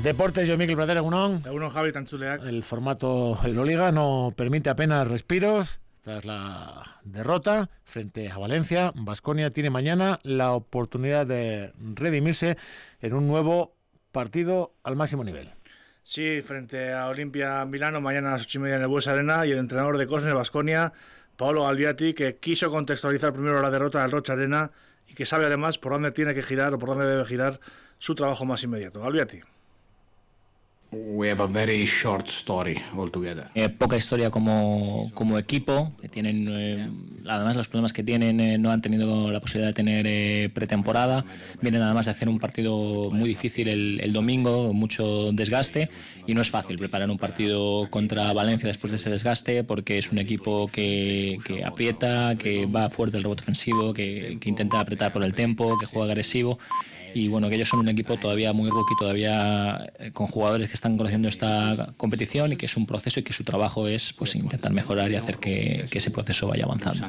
Deportes, yo Mikel Pratera, Egunon. Egunon, Javi, Tantzuleak. El formato Euroliga no permite apenas respiros tras la derrota frente a Valencia. Baskonia tiene mañana la oportunidad de redimirse en un nuevo partido al máximo nivel. Sí, frente a Olimpia Milano, mañana a las 8:30 en el Bues Arena, y el entrenador de Cosne, Baskonia, Paolo Galviati, que quiso contextualizar primero la derrota del Rocha Arena y que sabe además por dónde tiene que girar o por dónde debe girar su trabajo más inmediato. Galviati. We have a very short story altogether. Poca historia como equipo, que tienen además los problemas que tienen, no han tenido la posibilidad de tener pretemporada, vienen además de hacer un partido muy difícil el domingo, mucho desgaste, y no es fácil preparar un partido contra Valencia después de ese desgaste, porque es un equipo que aprieta, que va fuerte el rebote ofensivo, que intenta apretar por el tempo, que juega agresivo. Y bueno, que ellos son un equipo todavía muy rookie, todavía con jugadores que están conociendo esta competición, y que es un proceso y que su trabajo es pues intentar mejorar y hacer que ese proceso vaya avanzando.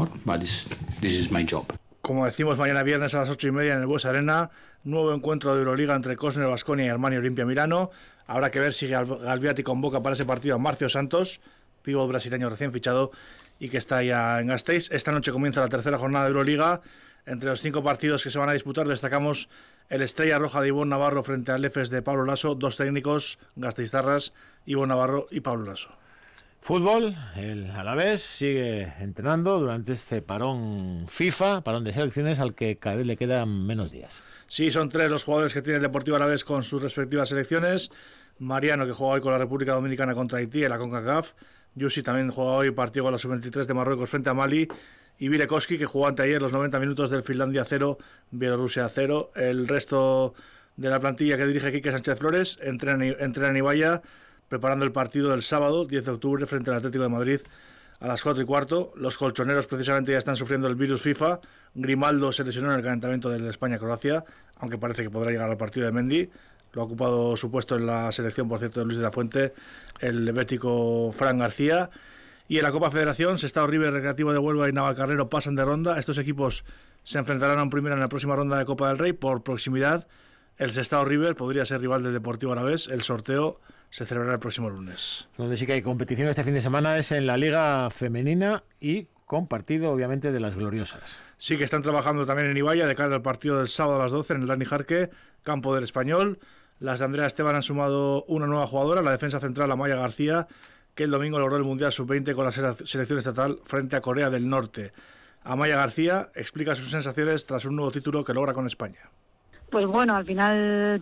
Como decimos, mañana viernes a las 8:30 en el Bues Arena, nuevo encuentro de Euroliga entre Cosne, Baskonia y Armani Olimpia Milano. Habrá que ver si Galviati convoca para ese partido a Marcio Santos, pívot brasileño recién fichado y que está ya en Gasteiz. Esta noche comienza la tercera jornada de Euroliga. Entre los 5 partidos que se van a disputar destacamos el Estrella Roja de Ivonne Navarro frente al EFES de Pablo Laso, 2 técnicos gasteiztarras, Ivonne Navarro y Pablo Laso. Fútbol, el Alavés sigue entrenando durante este parón FIFA, parón de selecciones, al que cada vez le quedan menos días. Sí, son 3 los jugadores que tiene el Deportivo Alavés con sus respectivas selecciones. Mariano, que juega hoy con la República Dominicana contra Haití en la CONCACAF. Yusi también juega hoy partido con la Sub-23 de Marruecos frente a Mali. Y Virekoski, que jugó anteayer los 90 minutos del Finlandia 0, Bielorrusia 0. El resto de la plantilla que dirige Quique Sánchez Flores entrena en Ibaya, preparando el partido del sábado, 10 de octubre, frente al Atlético de Madrid a las 4:15. Los colchoneros precisamente ya están sufriendo el virus FIFA. Grimaldo se lesionó en el calentamiento del España-Croacia, aunque parece que podrá llegar al partido de Mendy. Lo ha ocupado su puesto en la selección, por cierto, de Luis de la Fuente, el bético Fran García. Y en la Copa Federación, Sestao River, Recreativo de Huelva y Navalcarnero pasan de ronda. Estos equipos se enfrentarán a un primero en la próxima ronda de Copa del Rey por proximidad. El Sestao River podría ser rival del Deportivo Alavés. El sorteo se celebrará el próximo lunes. Donde sí que hay competición este fin de semana es en la Liga Femenina, y con partido obviamente de las gloriosas. Sí, que están trabajando también en Ibaya de cara al partido del sábado a las 12 en el Dani Jarque, campo del Español. Las de Andrea Esteban han sumado una nueva jugadora, la defensa central Amaya García, que el domingo logró el Mundial Sub-20 con la selección estatal frente a Corea del Norte. Amaya García explica sus sensaciones tras un nuevo título que logra con España. Pues bueno, al final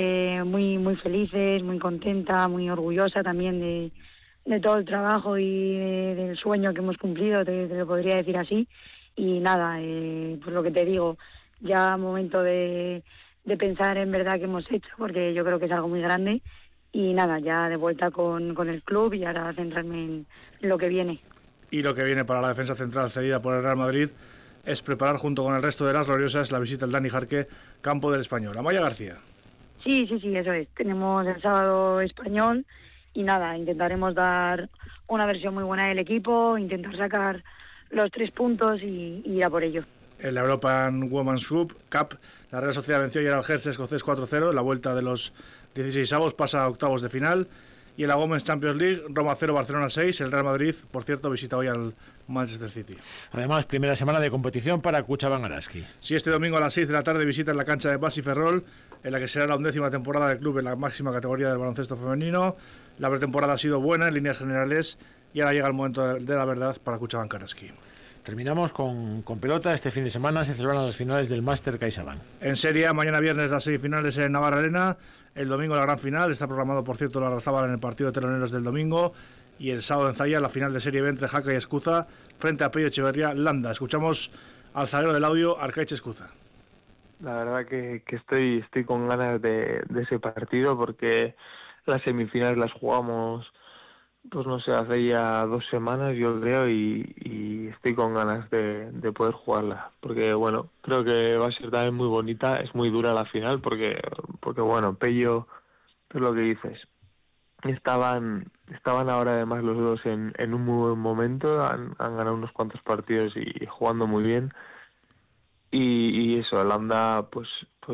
muy felices, muy contenta, muy orgullosa también de todo el trabajo y del sueño que hemos cumplido, te lo podría decir así. Y nada, pues lo que te digo, ya momento de pensar en verdad que hemos hecho, porque yo creo que es algo muy grande. Y nada, ya de vuelta con el club, y ahora centrarme en lo que viene. Y lo que viene para la defensa central cedida por el Real Madrid es preparar junto con el resto de las gloriosas la visita al Dani Jarque, campo del Español. Amaya García. Sí, eso es. Tenemos el sábado Español y nada, intentaremos dar una versión muy buena del equipo, intentar sacar los 3 puntos y ir a por ello. En la European Women's Cup, la Real Sociedad venció ayer al Herse escocés 4-0. La vuelta de los 16avos pasa a octavos de final. Y en la Women's Champions League, Roma 0, Barcelona 6. El Real Madrid, por cierto, visita hoy al Manchester City. Además, primera semana de competición para Cuchaban Araski. Sí, este domingo a las 6 de la tarde visita en la cancha de Basi Ferrol, en la que será la 11ª temporada del club en la máxima categoría del baloncesto femenino. La pretemporada ha sido buena en líneas generales y ahora llega el momento de la verdad para Cuchaban Araski. Terminamos con pelota. Este fin de semana se celebran las finales del Máster CaixaBank. En Serie, mañana viernes las semifinales en Navarra Arena. El domingo la gran final. Está programado, por cierto, la Larrazábal en el partido de teloneros del domingo. Y el sábado en Zaya la final de Serie B entre Jaca y Escuza frente a Pello Echeverría Landa. Escuchamos al zaguero del audio, Arcaiz Escuza. La verdad que estoy con ganas de ese partido, porque las semifinales las jugamos, pues no sé, hace ya 2 semanas yo creo, y estoy con ganas de poder jugarla, porque bueno, creo que va a ser también muy bonita. Es muy dura la final porque bueno, Pello, es lo que dices, estaban ahora además los dos en un muy buen momento, han ganado unos cuantos partidos y jugando muy bien, y eso, Landa pues